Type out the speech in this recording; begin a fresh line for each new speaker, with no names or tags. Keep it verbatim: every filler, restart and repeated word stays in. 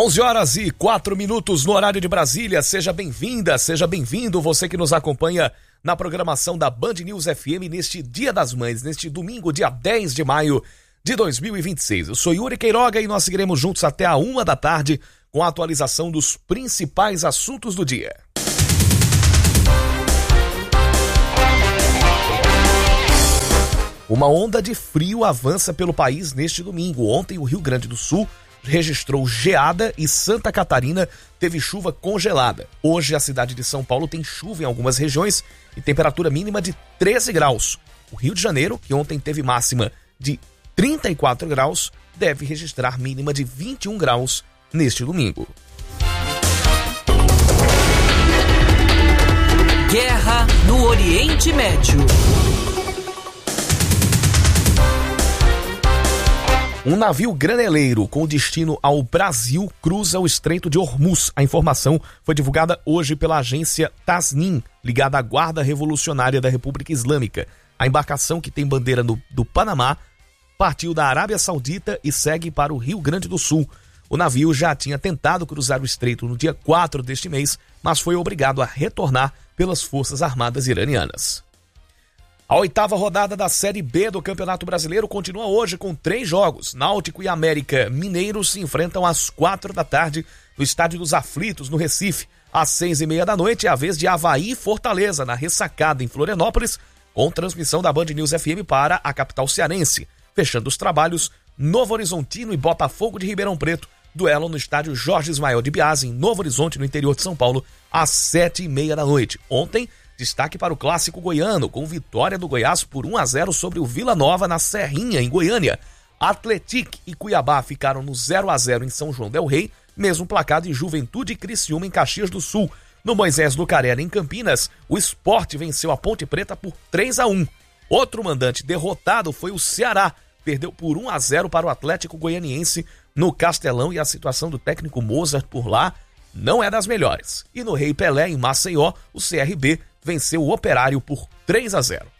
onze horas e quatro minutos no horário de Brasília. Seja bem-vinda, seja bem-vindo você que nos acompanha na programação da Band News F M neste Dia das Mães, neste domingo, dia dez de maio de dois mil e vinte e seis. Eu sou Yuri Queiroga e nós seguiremos juntos até a uma da tarde com a atualização dos principais assuntos do dia. Uma onda de frio avança pelo país neste domingo. Ontem, o Rio Grande do Sul registrou geada e Santa Catarina teve chuva congelada. Hoje, a cidade de São Paulo tem chuva em algumas regiões e temperatura mínima de treze graus. O Rio de Janeiro, que ontem teve máxima de trinta e quatro graus, deve registrar mínima de vinte e um graus neste domingo.
Guerra no Oriente Médio.
Um navio graneleiro com destino ao Brasil cruza o Estreito de Hormuz. A informação foi divulgada hoje pela agência Tasnim, ligada à Guarda Revolucionária da República Islâmica. A embarcação, que tem bandeira no, do Panamá, partiu da Arábia Saudita e segue para o Rio Grande do Sul. O navio já tinha tentado cruzar o estreito no dia quatro deste mês, mas foi obrigado a retornar pelas Forças Armadas iranianas. A oitava rodada da Série B do Campeonato Brasileiro continua hoje com três jogos. Náutico e América Mineiro se enfrentam às quatro da tarde no Estádio dos Aflitos, no Recife. Às seis e meia da noite é a vez de Avaí e Fortaleza, na Ressacada, em Florianópolis, com transmissão da Band News F M para a capital cearense. Fechando os trabalhos, Novo Horizontino e Botafogo de Ribeirão Preto, duelo no Estádio Jorge Ismael de Biase, em Novo Horizonte, no interior de São Paulo, às sete e meia da noite. Ontem, destaque para o clássico goiano, com vitória do Goiás por um a zero sobre o Vila Nova na Serrinha, em Goiânia. Atlético e Cuiabá ficaram no zero a zero em São João del Rei, mesmo placar de Juventude e Criciúma em Caxias do Sul. No Moisés Lucarelli, em Campinas, o Sport venceu a Ponte Preta por três a um. Outro mandante derrotado foi o Ceará, perdeu por um a zero para o Atlético Goianiense no Castelão, e a situação do técnico Mozart por lá não é das melhores. E no Rei Pelé, em Maceió, o C R B venceu o Operário por três a zero.